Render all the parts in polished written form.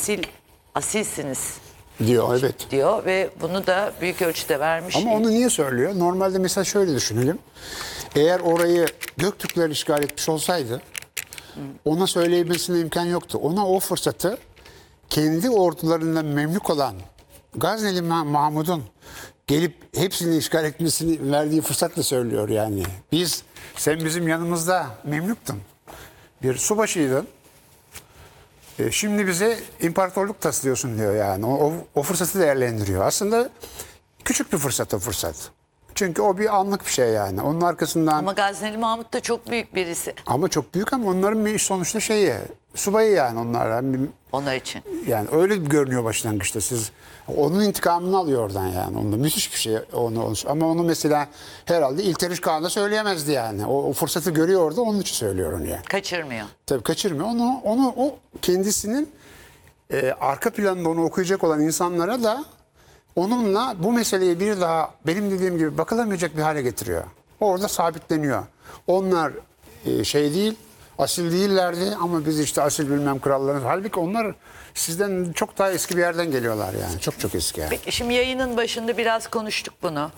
asilsiniz diyor, evet. diyor ve bunu da büyük ölçüde vermiş. Ama onu niye söylüyor? Normalde mesela şöyle düşünelim. Eğer orayı Göktürkler işgal etmiş olsaydı ona söyleyebilmesine imkan yoktu. Ona o fırsatı kendi ordularından memlük olan Gazneli Mahmud'un gelip hepsini işgal etmesini verdiği fırsatla söylüyor yani. Sen bizim yanımızda memlüktün. Bir subaşıydın. Şimdi bize imparatorluk taslıyorsun diyor yani. O fırsatı değerlendiriyor. Aslında küçük bir fırsat o fırsat. Çünkü o bir anlık bir şey yani. Onun arkasından... Ama Gazneli Mahmut da çok büyük birisi. Ama çok büyük ama onların bir sonuçta subayı yani onlar. Yani onlar için. Yani öyle görünüyor başlangıçta. Siz onun intikamını alıyor oradan yani. Onda müthiş bir şey ama onu mesela herhalde İlteriş Kağan'da söyleyemezdi yani. O fırsatı görüyor orada, onun için söylüyor onu yani. Kaçırmıyor. Tabii kaçırmıyor. O kendisinin arka planında onu okuyacak olan insanlara da onunla bu meseleyi bir daha benim dediğim gibi bakılamayacak bir hale getiriyor. Orada sabitleniyor. Onlar değil, asil değillerdi ama biz işte asil bilmem krallarız. Halbuki onlar sizden çok daha eski bir yerden geliyorlar yani. Çok çok eski yani. Peki şimdi yayının başında biraz konuştuk bunu.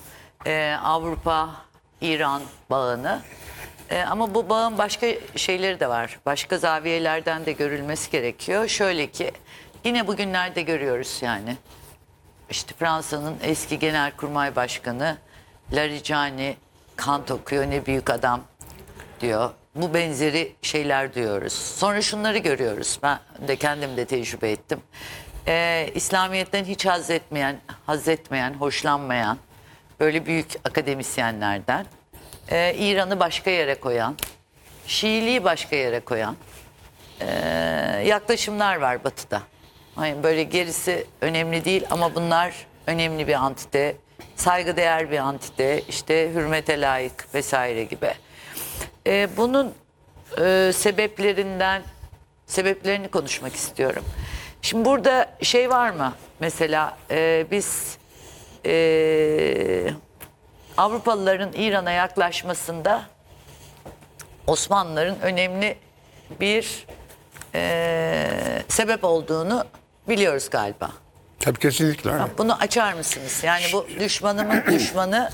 Avrupa-İran bağını. Ama bu bağın başka şeyleri de var. Başka zaviyelerden de görülmesi gerekiyor. Şöyle ki yine bugünlerde görüyoruz yani. İşte Fransa'nın eski Genelkurmay Başkanı Larijani Kant okuyor, ne büyük adam diyor. Bu benzeri şeyler duyuyoruz. Sonra şunları görüyoruz. Ben de kendim de tecrübe ettim. İslamiyet'ten hiç haz etmeyen, hoşlanmayan böyle büyük akademisyenlerden, İran'ı başka yere koyan, Şiiliği başka yere koyan yaklaşımlar var Batı'da. Hayır, böyle gerisi önemli değil ama bunlar önemli bir antite, saygıdeğer bir antite, işte hürmete layık vesaire gibi. Bunun sebeplerini konuşmak istiyorum. Şimdi burada şey var mı? Mesela biz Avrupalıların İran'a yaklaşmasında Osmanlıların önemli bir sebep olduğunu biliyoruz galiba. Tabii kesinlikle. Bunu açar mısınız? Yani bu düşmanımın düşmanı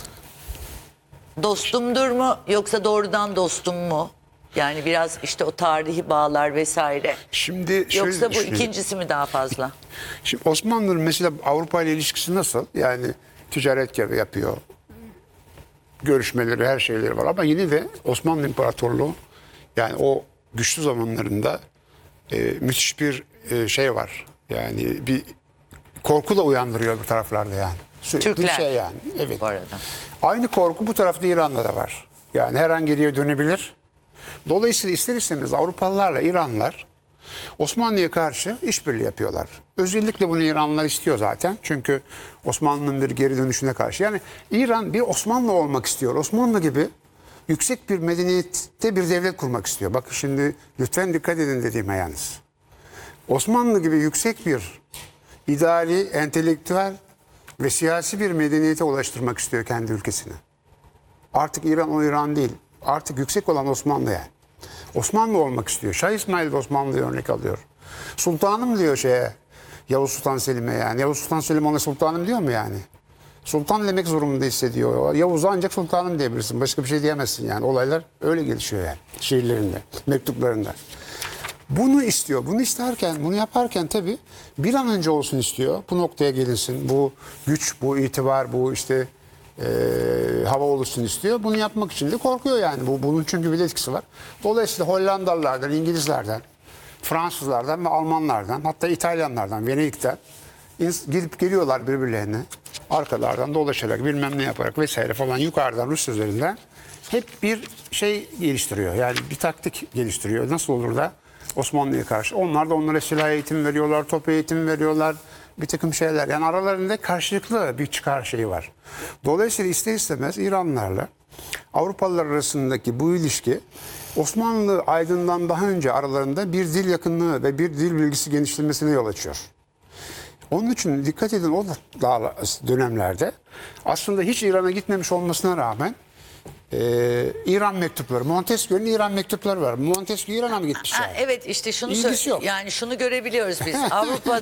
dostumdur mu yoksa doğrudan dostum mu? Yani biraz işte o tarihi bağlar vesaire. Şimdi yoksa bu ikincisi mi daha fazla? Şimdi Osmanlı'nın mesela Avrupa ile ilişkisi nasıl? Yani ticaret yapıyor. Görüşmeleri, her şeyleri var ama yine de Osmanlı İmparatorluğu yani o güçlü zamanlarında müthiş bir şey var. Yani bir korku da uyandırıyor bu taraflarda yani. Sürekli Türkler. Bir şey yani. Evet. Bu arada. Aynı korku bu tarafta İran'da da var. Yani her an geriye dönebilir. Dolayısıyla ister istemez Avrupalılarla İranlılar Osmanlı'ya karşı işbirliği yapıyorlar. Özellikle bunu İranlılar istiyor zaten. Çünkü Osmanlı'nın bir geri dönüşüne karşı. Yani İran bir Osmanlı olmak istiyor. Osmanlı gibi yüksek bir medeniyette bir devlet kurmak istiyor. Bakın şimdi lütfen dikkat edin dediğime yalnız. Osmanlı gibi yüksek bir ideali, entelektüel ve siyasi bir medeniyete ulaştırmak istiyor kendi ülkesini. Artık İran o İran değil. Artık yüksek olan Osmanlı yani. Osmanlı olmak istiyor. Şah İsmail de Osmanlı'ya örnek alıyor. Sultanım diyor Yavuz Sultan Selim'e yani. Yavuz Sultan Selim ona sultanım diyor mu yani? Sultan demek zorunda hissediyor. Yavuz'a ancak sultanım diyebilirsin. Başka bir şey diyemezsin yani. Olaylar öyle gelişiyor yani. Şiirlerinde, mektuplarında. Bunu istiyor. Bunu isterken, bunu yaparken tabii bir an önce olsun istiyor. Bu noktaya gelinsin. Bu güç, bu itibar, bu işte hava oluşsun istiyor. Bunu yapmak için de korkuyor yani. Bunun çünkü bir etkisi var. Dolayısıyla Hollandalılardan, İngilizlerden, Fransızlardan ve Almanlardan, hatta İtalyanlardan, Venedik'ten gidip geliyorlar birbirlerine. Arkalardan dolaşarak, bilmem ne yaparak vesaire falan yukarıdan Rus üzerinden hep bir şey geliştiriyor. Yani bir taktik geliştiriyor. Nasıl olur da Osmanlı'ya karşı. Onlar da onlara silah eğitimi veriyorlar, top eğitimi veriyorlar. Bir takım şeyler. Yani aralarında karşılıklı bir çıkar şeyi var. Dolayısıyla ister istemez İranlılarla Avrupalılar arasındaki bu ilişki Osmanlı aydından daha önce aralarında bir dil yakınlığı ve bir dil bilgisi genişlemesine yol açıyor. Onun için dikkat edin o dönemlerde aslında hiç İran'a gitmemiş olmasına rağmen İran mektupları, Montesquieu'nun İran mektupları var. Montesquieu İran'a mı gitmiş yani? Evet işte şunu İlgisi yok. yani şunu görebiliyoruz biz. Avrupa